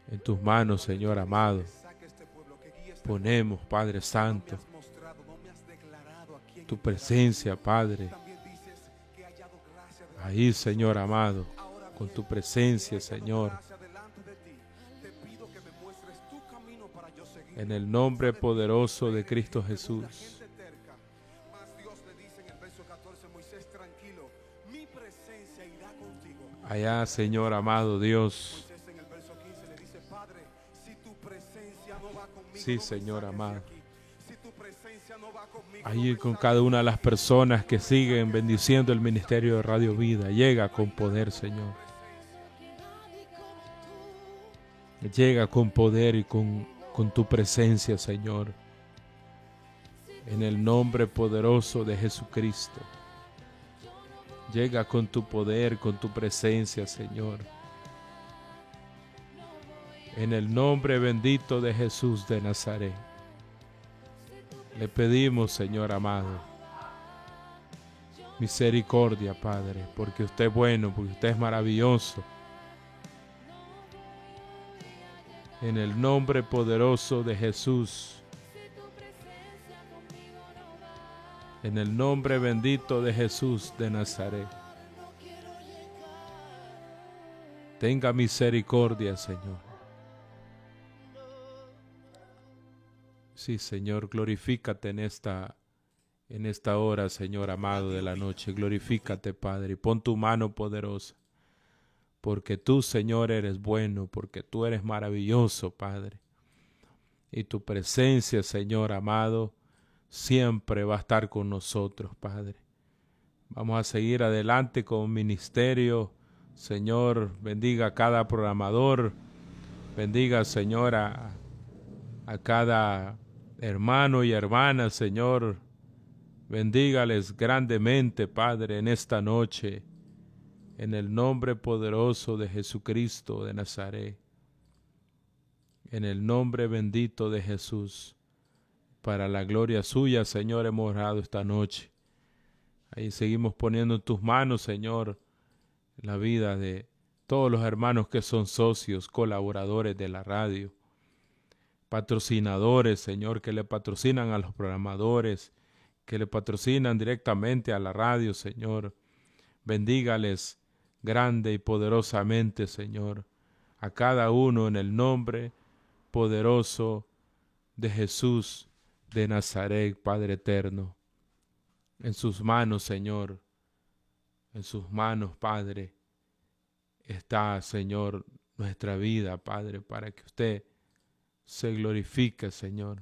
En tus manos, Señor amado, ponemos, Padre Santo, tu presencia, Padre. Ahí, Señor amado, con tu presencia, Señor. En el nombre poderoso de Cristo Jesús. Allá, Señor amado Dios. Sí, Señor amado. Allí con cada una de las personas que siguen bendiciendo el ministerio de Radio Vida. Llega con poder, Señor. Llega con poder y con tu presencia, Señor. En el nombre poderoso de Jesucristo. Llega con tu poder, con tu presencia, Señor. En el nombre bendito de Jesús de Nazaret. Le pedimos, Señor amado, misericordia, Padre, porque usted es bueno, porque usted es maravilloso. En el nombre poderoso de Jesús. En el nombre bendito de Jesús de Nazaret. Tenga misericordia, Señor. Sí, Señor, glorifícate en esta hora, Señor amado de la noche. Glorifícate, Padre, y pon tu mano poderosa. Porque tú, Señor, eres bueno, porque tú eres maravilloso, Padre. Y tu presencia, Señor amado, siempre va a estar con nosotros, Padre. Vamos a seguir adelante con un ministerio. Señor, bendiga a cada programador. Bendiga, Señor, a cada hermano y hermana, Señor. Bendígales grandemente, Padre, en esta noche. En el nombre poderoso de Jesucristo de Nazaret. En el nombre bendito de Jesús. Para la gloria suya, Señor, hemos orado esta noche. Ahí seguimos poniendo en tus manos, Señor, la vida de todos los hermanos que son socios, colaboradores de la radio. Patrocinadores, Señor, que le patrocinan a los programadores, que le patrocinan directamente a la radio, Señor. Bendígales grande y poderosamente, Señor, a cada uno en el nombre poderoso de Jesús de Nazaret, Padre eterno. En sus manos, Señor, en sus manos, Padre, está, Señor, nuestra vida, Padre, para que usted se glorifique, Señor,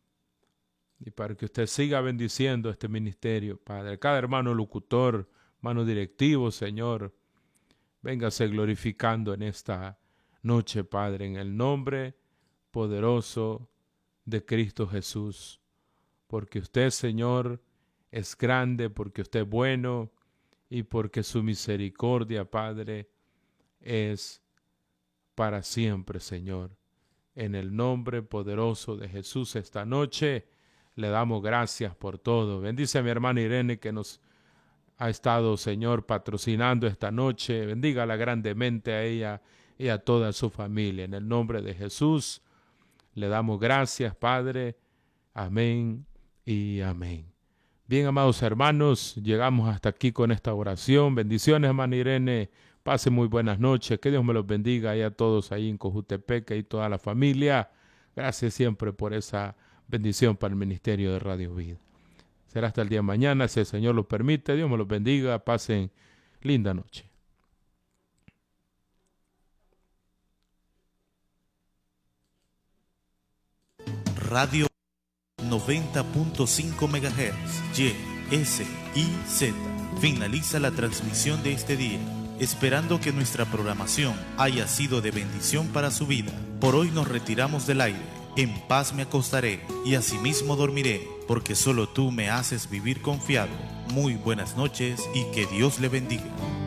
y para que usted siga bendiciendo este ministerio, Padre. Cada hermano locutor, hermano directivo, Señor, véngase glorificando en esta noche, Padre, en el nombre poderoso de Cristo Jesús. Porque usted, Señor, es grande, porque usted es bueno y porque su misericordia, Padre, es para siempre, Señor. En el nombre poderoso de Jesús esta noche le damos gracias por todo. Bendice a mi hermana Irene que nos ha estado, Señor, patrocinando esta noche. Bendígala grandemente a ella y a toda su familia. En el nombre de Jesús le damos gracias, Padre. Amén y amén. Bien, amados hermanos, llegamos hasta aquí con esta oración. Bendiciones, hermana Irene. Pase muy buenas noches. Que Dios me los bendiga y a todos ahí en Cojutepeque y toda la familia. Gracias siempre por esa bendición para el ministerio de Radio Vida. Será hasta el día de mañana, si el Señor lo permite. Dios me los bendiga. Pasen linda noche. Radio 90.5 MHz, YSIZ. Finaliza la transmisión de este día, esperando que nuestra programación haya sido de bendición para su vida. Por hoy nos retiramos del aire. En paz me acostaré y asimismo dormiré, porque solo tú me haces vivir confiado. Muy buenas noches y que Dios le bendiga.